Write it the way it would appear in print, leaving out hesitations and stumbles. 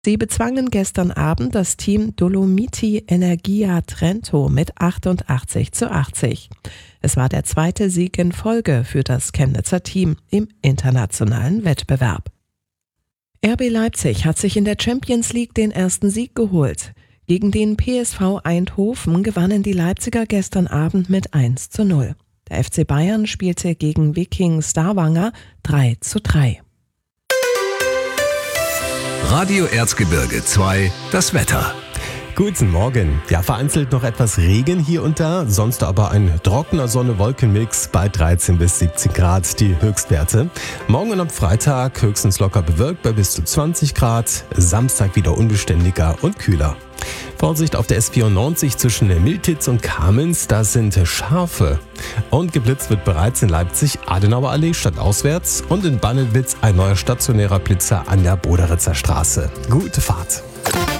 Sie bezwangen gestern Abend das Team Dolomiti Energia Trento mit 88:80. Es war der zweite Sieg in Folge für das Chemnitzer Team im internationalen Wettbewerb. RB Leipzig hat sich in der Champions League den ersten Sieg geholt. Gegen den PSV Eindhoven gewannen die Leipziger gestern Abend mit 1:0. Der FC Bayern spielte gegen Viking Stavanger 3:3. Radio Erzgebirge 2, das Wetter. Guten Morgen. Ja, vereinzelt noch etwas Regen hier und da, sonst aber ein trockener Sonne-Wolken-Mix bei 13 bis 17 Grad die Höchstwerte. Morgen und am Freitag höchstens locker bewölkt bei bis zu 20 Grad, Samstag wieder unbeständiger und kühler. Vorsicht auf der S94 zwischen Miltitz und Kamenz, da sind Schafe. Und geblitzt wird bereits in Leipzig Adenauer Allee stadtauswärts und in Bannewitz ein neuer stationärer Blitzer an der Boderitzer Straße. Gute Fahrt.